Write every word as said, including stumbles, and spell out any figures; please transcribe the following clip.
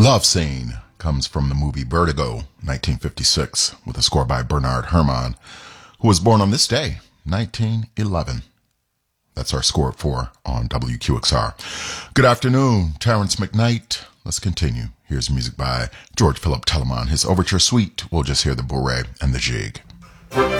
Love Scene comes from the movie Vertigo, nineteen fifty-six, with a score by Bernard Herrmann, who was born on this day, nineteen eleven. That's our score at four on W Q X R. Good afternoon, Terrence McKnight. Let's continue. Here's music by George Philip Telemann. His overture suite, we'll just hear the bourrée and the jig.